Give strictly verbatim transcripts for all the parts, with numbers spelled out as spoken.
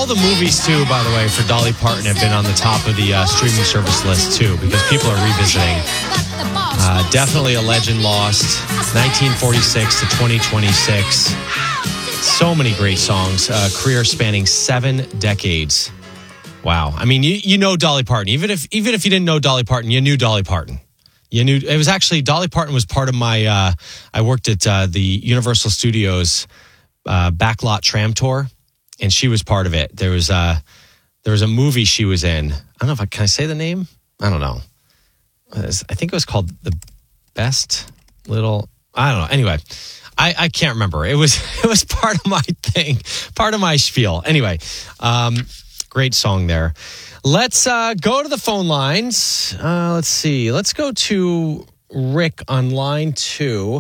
all the movies, too, by the way, for Dolly Parton have been on the top of the uh, streaming service list, too, because people are revisiting. Uh, definitely a legend lost. nineteen forty-six to twenty twenty-six. So many great songs. Uh, career spanning seven decades. Wow. I mean, you you know Dolly Parton. Even if even if you didn't know Dolly Parton, you knew Dolly Parton. You knew it was actually Dolly Parton was part of my. Uh, I worked at uh, the Universal Studios uh, backlot tram tour, and she was part of it. There was a there was a movie she was in. I don't know if I can I say the name. I don't know. I think it was called The Best Little. I don't know. Anyway, I, I can't remember. It was it was part of my thing, part of my spiel. Anyway, um, great song there. Let's uh, go to the phone lines. Uh, let's see. Let's go to Rick on line two.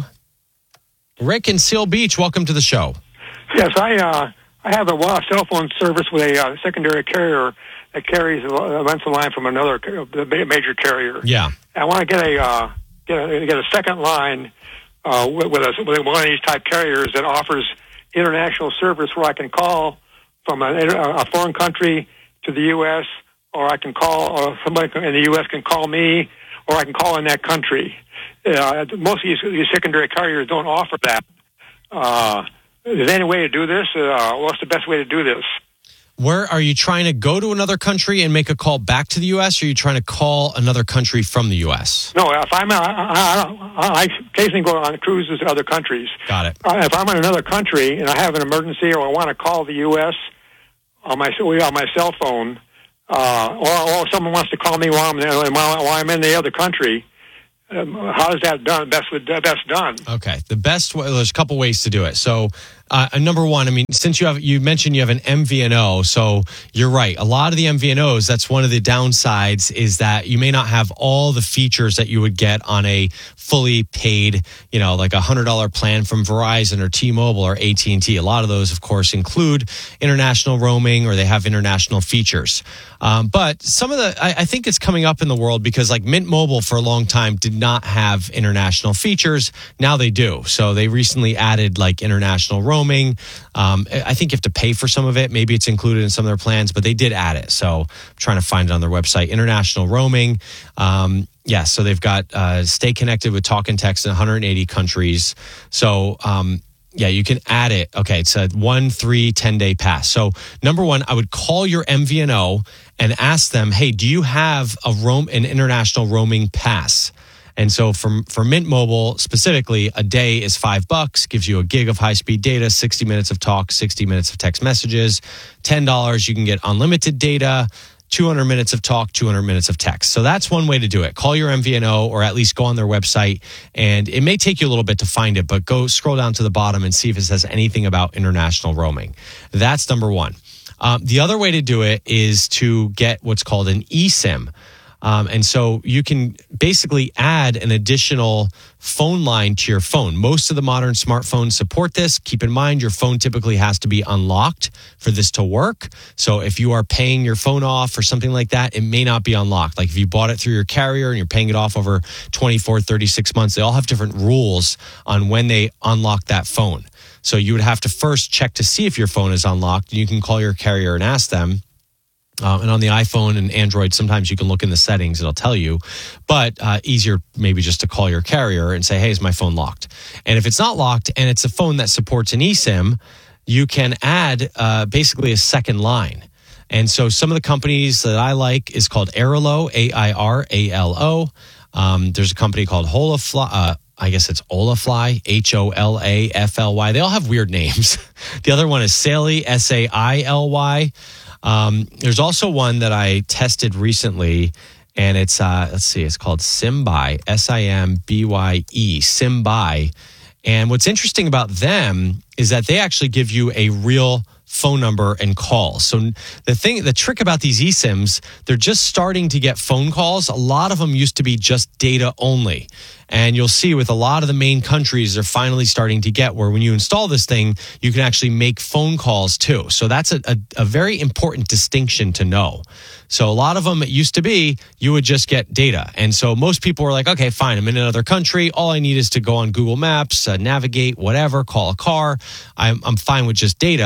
Rick in Seal Beach, welcome to the show. Yes, I uh, I have a uh, cell phone service with a uh, secondary carrier that carries uh, runs the line from another major carrier. Yeah, I want to get a uh, get a, get a second line uh, with, with, a, with one of these type carriers that offers international service where I can call from a, a foreign country to the U S, or I can call, or somebody in the U S can call me, or I can call in that country. Uh, most of these, these secondary carriers don't offer that. Uh, is there any way to do this? Uh, what's the best way to do this? Where are you trying to go to another country and make a call back to the U S, or are you trying to call another country from the U S? No, if I'm, I, I, I occasionally go on cruises to other countries. Got it. Uh, if I'm in another country and I have an emergency, or I want to call the U S on my on my cell phone, uh, or, or someone wants to call me while I'm there, while, while I'm in the other country, um, how is that done? Best best done. Okay, the best way. There's a couple ways to do it. So. Uh, number one, I mean, since you have, you mentioned you have an M V N O, so you're right. A lot of the M V N Os, that's one of the downsides, is that you may not have all the features that you would get on a fully paid, you know, like a one hundred dollars plan from Verizon or T-Mobile or A T and T. A lot of those, of course, include international roaming, or they have international features. Um, but some of the, I, I think it's coming up in the world because like Mint Mobile for a long time did not have international features. Now they do. So they recently added like international roaming. Roaming. Um, I think you have to pay for some of it. Maybe it's included in some of their plans, but they did add it. So I'm trying to find it on their website. International roaming. Um, yeah, so they've got uh, stay connected with talk and text in one hundred eighty countries. So um, yeah, you can add it. Okay, it's a one, three, ten day pass. So number one, I would call your M V N O and ask them, hey, do you have a roam an international roaming pass? And so for, for Mint Mobile specifically, a day is five bucks, gives you a gig of high-speed data, sixty minutes of talk, sixty minutes of text messages. ten dollars, you can get unlimited data, two hundred minutes of talk, two hundred minutes of text. So that's one way to do it. Call your M V N O, or at least go on their website. And it may take you a little bit to find it, but go scroll down to the bottom and see if it says anything about international roaming. That's number one. Um, the other way to do it is to get what's called an eSIM. Um, and so you can basically add an additional phone line to your phone. Most of the modern smartphones support this. Keep in mind, your phone typically has to be unlocked for this to work. So if you are paying your phone off or something like that, it may not be unlocked. Like if you bought it through your carrier and you're paying it off over twenty-four, thirty-six months, they all have different rules on when they unlock that phone. So you would have to first check to see if your phone is unlocked. You can call your carrier and ask them. Um, and on the iPhone and Android, sometimes you can look in the settings, it'll tell you. But uh, easier maybe just to call your carrier and say, hey, is my phone locked? And if it's not locked and it's a phone that supports an eSIM, you can add uh, basically a second line. And so some of the companies that I like is called Airalo, A I R A L O. Um, there's a company called Holafly. Uh, I guess it's Olafly, H O L A F L Y. They all have weird names. The other one is Saily, S A I L Y. Um, there's also one that I tested recently, and it's, uh, let's see, it's called Simbuy, S I M B Y E, Simbuy. And what's interesting about them is that they actually give you a real phone number and calls. So the thing, the trick about these eSIMs, they're just starting to get phone calls. A lot of them used to be just data only. And you'll see with a lot of the main countries, they're finally starting to get where when you install this thing, you can actually make phone calls too. So that's a, a, a very important distinction to know. So a lot of them, it used to be, you would just get data. And so most people were like, okay, fine, I'm in another country. All I need is to go on Google Maps, uh, navigate, whatever, call a car. I'm, I'm fine with just data. But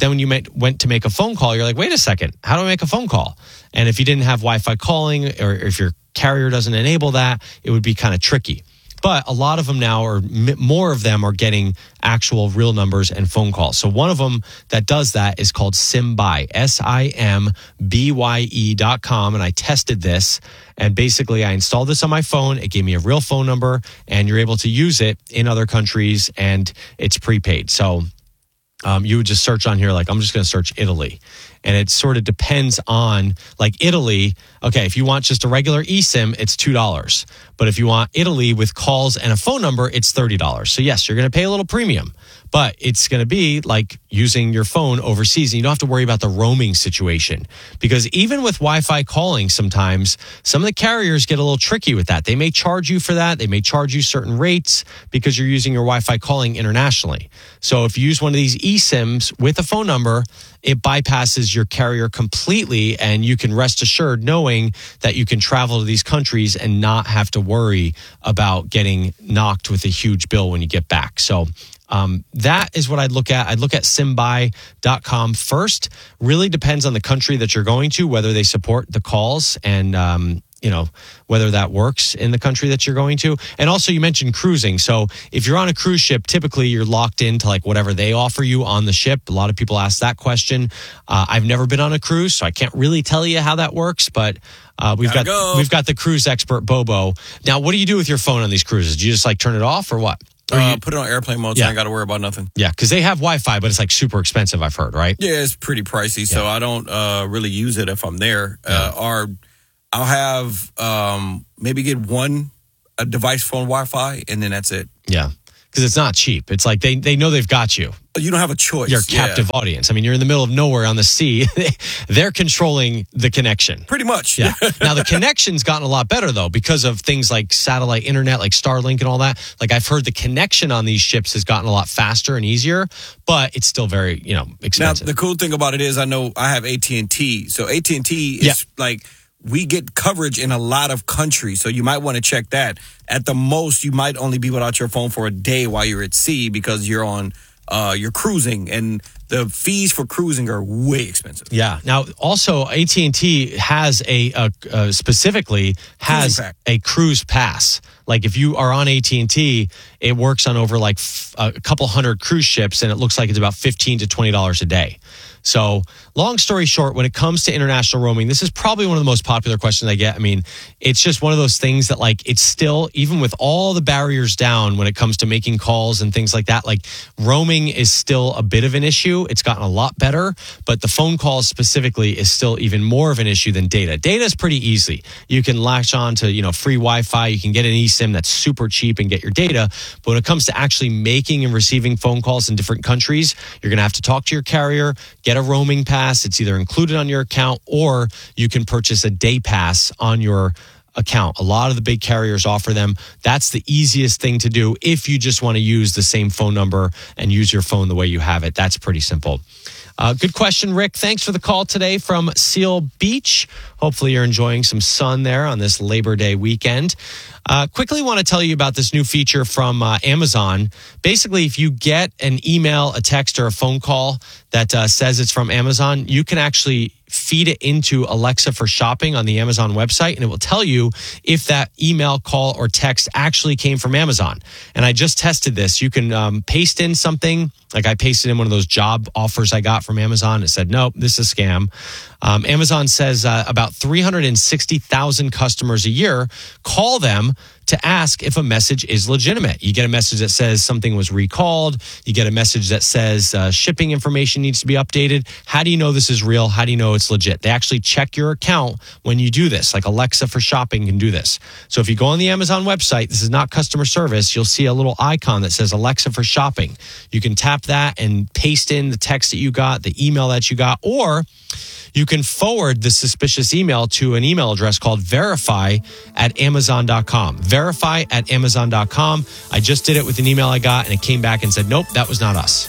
then when you met, went to make a phone call, you're like, wait a second, how do I make a phone call? And if you didn't have Wi-Fi calling, or if your carrier doesn't enable that, it would be kind of tricky. But a lot of them now, or m- more of them, are getting actual real numbers and phone calls. So one of them that does that is called SimBuy, S I M B Y E dot com. And I tested this. And basically, I installed this on my phone. It gave me a real phone number, and you're able to use it in other countries, and it's prepaid. So um, you would just search on here, like, I'm just going to search Italy. And it sort of depends on, like, Italy. Okay, if you want just a regular eSIM, it's two dollars. But if you want Italy with calls and a phone number, it's thirty dollars. So yes, you're going to pay a little premium, but it's going to be like using your phone overseas, and you don't have to worry about the roaming situation. Because even with Wi-Fi calling, sometimes some of the carriers get a little tricky with that. They may charge you for that. They may charge you certain rates because you're using your Wi-Fi calling internationally. So if you use one of these eSIMs with a phone number, it bypasses your carrier completely, and you can rest assured knowing that you can travel to these countries and not have to worry about getting knocked with a huge bill when you get back. So um, that is what I'd look at. I'd look at simbuy dot com first. Really depends on the country that you're going to, whether they support the calls and um, you know, whether that works in the country that you're going to. And also, you mentioned cruising. So if you're on a cruise ship, typically you're locked into like whatever they offer you on the ship. A lot of people ask that question. Uh, I've never been on a cruise, so I can't really tell you how that works, but uh, we've Gotta got go. we've got the cruise expert, Bobo. Now, what do you do with your phone on these cruises? Do you just like turn it off or what? Or Uh, you, put it on airplane mode, so Yeah. I ain't got to worry about nothing. yeah, because they have Wi-Fi, but it's like super expensive, I've heard, right? Yeah, it's pretty pricey, so I don't uh, really use it if I'm there. Uh, or I'll have um, maybe get one a device phone Wi-Fi, and then that's it. Yeah, because it's not cheap. It's like they, they know they've got you. You don't have a choice. Your captive Yeah. audience. I mean, you're in the middle of nowhere on the sea. They're controlling the connection. Pretty much. Yeah. Now, the connection's gotten a lot better, though, because of things like satellite internet, like Starlink and all that. Like, I've heard the connection on these ships has gotten a lot faster and easier, but it's still very, you know, Now, expensive. the cool thing about it is I know I have A T and T. So A T and T is Yeah. like, we get coverage in a lot of countries. So you might want to check that. At the most, you might only be without your phone for a day while you're at sea because you're on, uh, you're cruising, and the fees for cruising are way expensive. Yeah. Now, also, A T and T has a, a uh, specifically has Cruising pack. a cruise pass. Like, if you are on A T and T, it works on over like f- a couple hundred cruise ships, and it looks like it's about fifteen to twenty dollars a day. So, long story short, when it comes to international roaming, this is probably one of the most popular questions I get. I mean, it's just one of those things that, like, it's still, even with all the barriers down when it comes to making calls and things like that, like, roaming is still a bit of an issue. It's gotten a lot better, but the phone calls specifically is still even more of an issue than data. Data is pretty easy. You can latch on to, you know, free Wi-Fi. You can get an eSIM that's super cheap and get your data. But when it comes to actually making and receiving phone calls in different countries, you're going to have to talk to your carrier, get a roaming pass. It's either included on your account, or you can purchase a day pass on your account. A lot of the big carriers offer them. That's the easiest thing to do if you just want to use the same phone number and use your phone the way you have it. That's pretty simple. Uh, good question, Rick. Thanks for the call today from Seal Beach. Hopefully you're enjoying some sun there on this Labor Day weekend. Uh, quickly want to tell you about this new feature from uh, Amazon. Basically, if you get an email, a text, or a phone call that uh, says it's from Amazon, you can actually feed it into Alexa for shopping on the Amazon website, and it will tell you if that email, call, or text actually came from Amazon. And I just tested this. You can um, paste in something. Like, I pasted in one of those job offers I got from Amazon. It said, nope, this is a scam. Um, Amazon says uh, about three hundred sixty thousand customers a year call them to ask if a message is legitimate. You get a message that says something was recalled. You get a message that says uh, shipping information needs to be updated. How do you know this is real? How do you know it's legit? They actually check your account when you do this. Like, Alexa for shopping can do this. So if you go on the Amazon website, this is not customer service, you'll see a little icon that says Alexa for shopping. You can tap that and paste in the text that you got, the email that you got, or you can forward the suspicious email to an email address called verify at amazon dot com. Verify at amazon dot com. I just did it with an email I got, and it came back and said, nope, that was not us.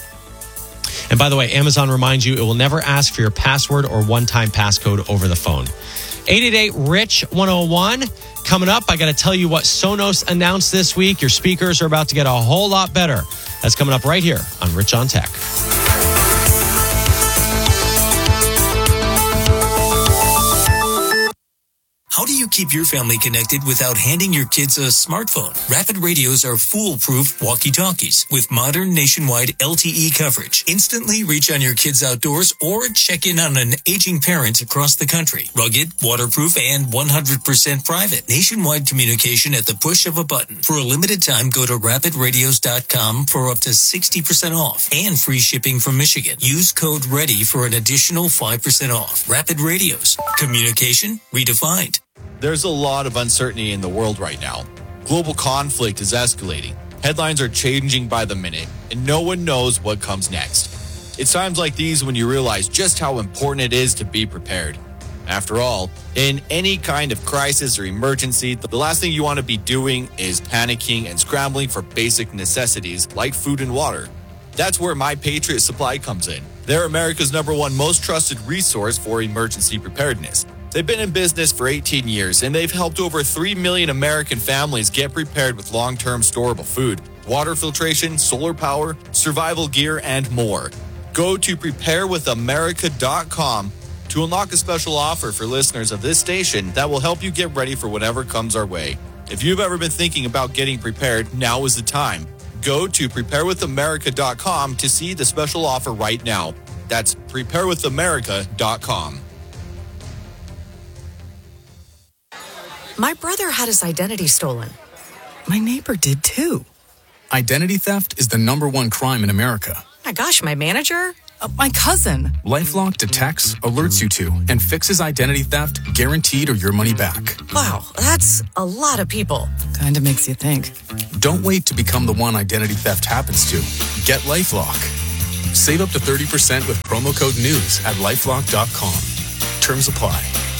And by the way, Amazon reminds you it will never ask for your password or one-time passcode over the phone. eight eight eight, rich one oh one. Coming up, I got to tell you what Sonos announced this week. Your speakers are about to get a whole lot better. That's coming up right here on Rich on Tech. do you keep your family connected without handing your kids a smartphone? Rapid Radios are foolproof walkie-talkies with modern nationwide L T E coverage. Instantly reach on your kids outdoors or check in on an aging parent across the country. Rugged, waterproof, and one hundred percent private. Nationwide communication at the push of a button. For a limited time, go to rapid radios dot com for up to sixty percent off and free shipping from Michigan. Use code READY for an additional five percent off. Rapid Radios. Communication redefined. There's a lot of uncertainty in the world right now. Global conflict is escalating. Headlines are changing by the minute, and no one knows what comes next. It's times like these when you realize just how important it is to be prepared. After all, in any kind of crisis or emergency, the last thing you want to be doing is panicking and scrambling for basic necessities like food and water. That's where My Patriot Supply comes in. They're America's number one most trusted resource for emergency preparedness. They've been in business for eighteen years, and they've helped over three million American families get prepared with long-term storable food, water filtration, solar power, survival gear, and more. Go to prepare with america dot com to unlock a special offer for listeners of this station that will help you get ready for whatever comes our way. If you've ever been thinking about getting prepared, now is the time. Go to prepare with america dot com to see the special offer right now. That's prepare with america dot com. My brother had his identity stolen. My neighbor did too. Identity theft is the number one crime in America. My gosh, my manager? Uh, my cousin. LifeLock detects, alerts you to, and fixes identity theft guaranteed or your money back. Wow, that's a lot of people. Kinda makes you think. Don't wait to become the one identity theft happens to. Get LifeLock. Save up to thirty percent with promo code NEWS at lifelock dot com. Terms apply.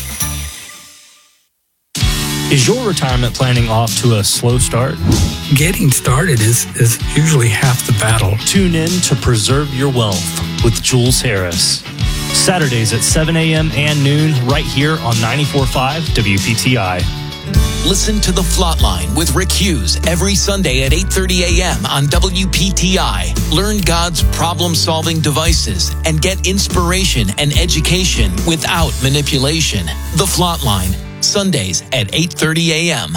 Is your retirement planning off to a slow start? Getting started is, is usually half the battle. Tune in to Preserve Your Wealth with Jules Harris. Saturdays at seven a.m. and noon right here on ninety-four point five W P T I. Listen to The Flatline with Rick Hughes every Sunday at eight thirty a.m. on W P T I. Learn God's problem-solving devices and get inspiration and education without manipulation. The Flatline, Sundays at eight thirty a.m.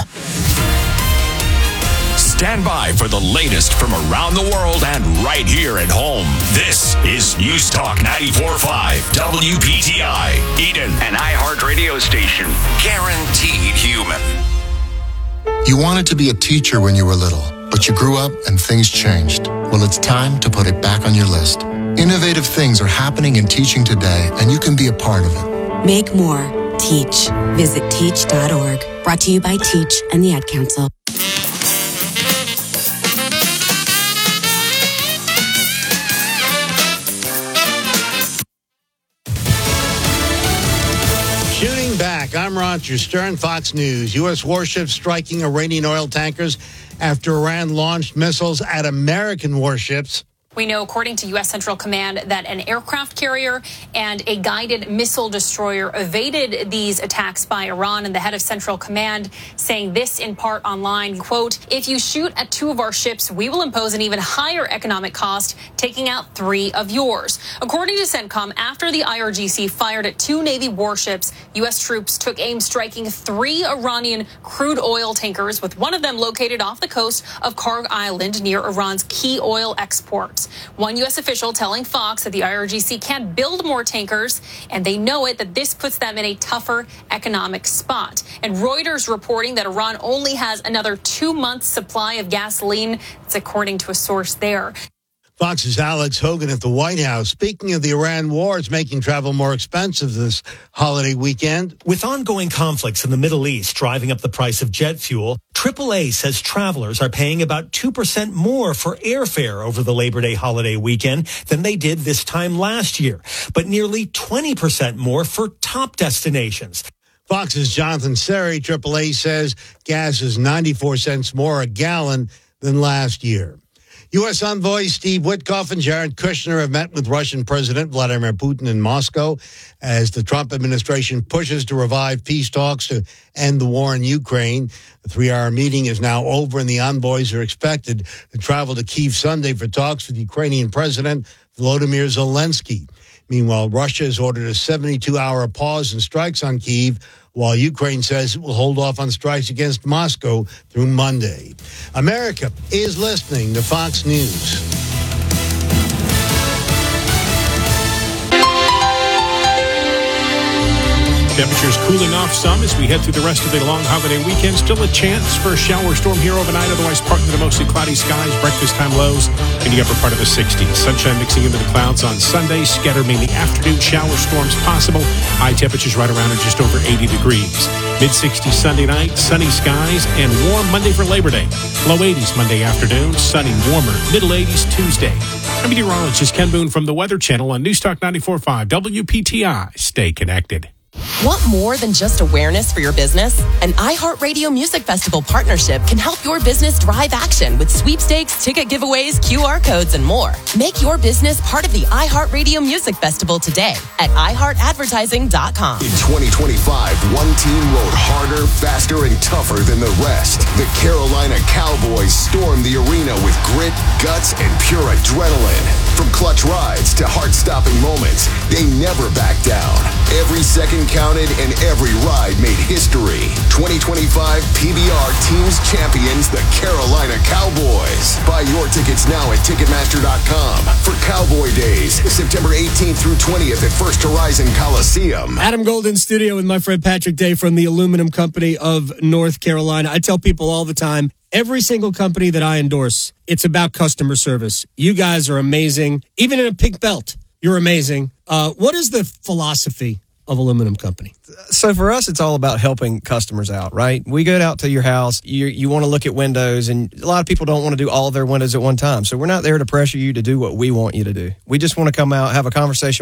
Stand by for the latest from around the world and right here at home. This is News Talk ninety-four point five W P T I, Eden, an iHeart radio station. Guaranteed human. You wanted to be a teacher when you were little, but you grew up and things changed. Well, it's time to put it back on your list. Innovative things are happening in teaching today, and you can be a part of it. Make more. Teach. Visit teach dot org. Brought to you by Teach and the Ad Council. Shooting back, I'm Roger Stern, Fox News. U S warships striking Iranian oil tankers after Iran launched missiles at American warships. We know, according to U S Central Command, that an aircraft carrier and a guided missile destroyer evaded these attacks by Iran. And the head of Central Command saying this in part online, quote, "If you shoot at two of our ships, we will impose an even higher economic cost, taking out three of yours." According to CENTCOM, after the I R G C fired at two Navy warships, U S troops took aim striking three Iranian crude oil tankers, with one of them located off the coast of Karg Island near Iran's key oil exports. One U S official telling Fox that the I R G C can't build more tankers, and they know it, that this puts them in a tougher economic spot. And Reuters reporting that Iran only has another two months supply of gasoline. That's according to a source there. Fox's Alex Hogan at the White House. Speaking of the Iran war, it's making travel more expensive this holiday weekend. With ongoing conflicts in the Middle East driving up the price of jet fuel, triple A says travelers are paying about two percent more for airfare over the Labor Day holiday weekend than they did this time last year, but nearly twenty percent more for top destinations. Fox's Jonathan Seri, triple A, says gas is ninety-four cents more a gallon than last year. U S envoys Steve Witkoff and Jared Kushner have met with Russian President Vladimir Putin in Moscow as the Trump administration pushes to revive peace talks to end the war in Ukraine. The three-hour meeting is now over, and the envoys are expected to travel to Kyiv Sunday for talks with Ukrainian President Volodymyr Zelensky. Meanwhile, Russia has ordered a seventy-two hour pause in strikes on Kyiv, while Ukraine says it will hold off on strikes against Moscow through Monday. America is listening to Fox News. Temperatures cooling off some as we head through the rest of the long holiday weekend. Still a chance for a shower storm here overnight, otherwise partly to mostly cloudy skies. Breakfast time lows in the upper part of the sixties. Sunshine mixing into the clouds on Sunday. Scattered mainly afternoon shower storms possible. High temperatures right around at just over eighty degrees. mid-sixties Sunday night, sunny skies, and warm Monday for Labor Day. Low eighties Monday afternoon, sunny, warmer, middle eighties Tuesday. I'm meteorologist Ken Boone from the Weather Channel on Newstalk ninety-four point five W P T I. Stay connected. Want more than just awareness for your business? An iHeartRadio Music Festival partnership can help your business drive action with sweepstakes, ticket giveaways, Q R codes, and more. Make your business part of the iHeartRadio Music Festival today at i heart advertising dot com. In twenty twenty-five, one team rode harder, faster, and tougher than the rest. The Carolina Cowboys stormed the arena with grit, guts, and pure adrenaline. From clutch rides to heart-stopping moments, they never backed down. Every second counted and every ride made history. twenty twenty-five P B R Teams Champions, the Carolina Cowboys. Buy your tickets now at Ticketmaster dot com for Cowboy Days, September eighteenth through twentieth at First Horizon Coliseum. Adam Golden studio with my friend Patrick Day from the Aluminum Company of North Carolina. I tell people all the time, every single company that I endorse, it's about customer service. You guys are amazing. Even in a pink belt, you're amazing. Uh, what is the philosophy of Aluminum Company? So for us, it's all about helping customers out, right? We go out to your house. You you want to look at windows, and a lot of people don't want to do all of their windows at one time. So we're not there to pressure you to do what we want you to do. We just want to come out, have a conversation